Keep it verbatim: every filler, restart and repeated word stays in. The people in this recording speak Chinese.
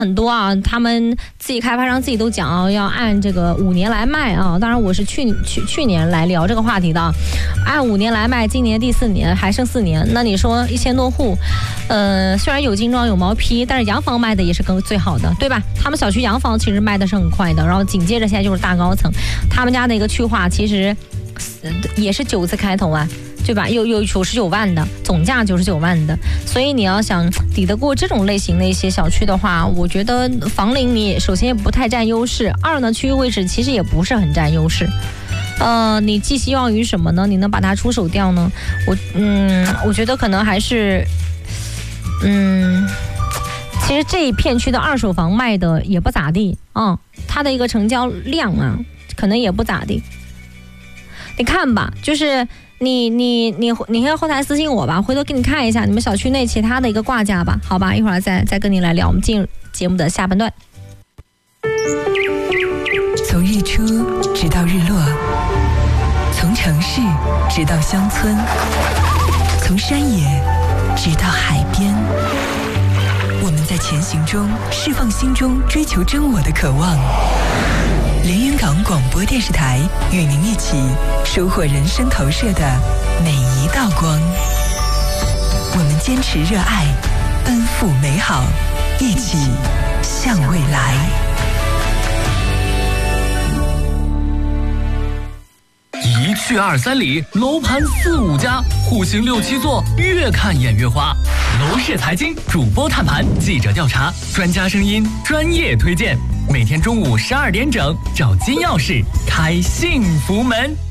很多啊，他们自己开发商自己都讲啊，要按这个五年来卖啊。当然我是去去去年来聊这个话题的，按五年来卖，今年第四年还剩四年。那你说一千多户，呃，虽然有精装有毛坯，但是洋房卖的也是更最好的，对吧？他们小区洋房其实卖的是很快的，然后紧接着现在就是大高层，他们家的一个去化其实、呃、也是九字开头啊。对吧？有有九十九万的总价，九十九万的，所以你要想抵得过这种类型的一些小区的话，我觉得房龄你首先也不太占优势，二呢区域位置其实也不是很占优势。呃，你寄希望于什么呢？你能把它出手掉呢？我嗯，我觉得可能还是嗯，其实这一片区的二手房卖的也不咋地啊、嗯，它的一个成交量啊，可能也不咋地。你看吧，就是你你你你可以后台私信我吧，回头给你看一下你们小区内其他的一个挂价吧，好吧，一会儿再再跟你来聊。我们进入节目的下半段。 从日出直到日落，从城市直到乡村，从山野直到海边，我们在前行中释放心中追求真我的渴望。连云港广播电视台与您一起收获人生投射的每一道光。我们坚持热爱，奔赴美好，一起向未来。 一去二三里，楼盘四五家，户型六七座，越看眼越花。楼市财经主播探盘，记者调查，专家声音，专业推荐。每天中午十二点整，找金钥匙开幸福门。